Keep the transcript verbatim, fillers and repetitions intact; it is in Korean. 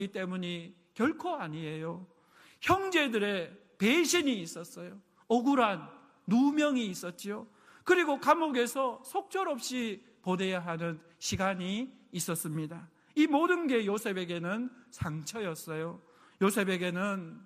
때문이 결코 아니에요. 형제들의 배신이 있었어요. 억울한 누명이 있었지요. 그리고 감옥에서 속절없이 보내야 하는 시간이 있었습니다. 이 모든 게 요셉에게는 상처였어요. 요셉에게는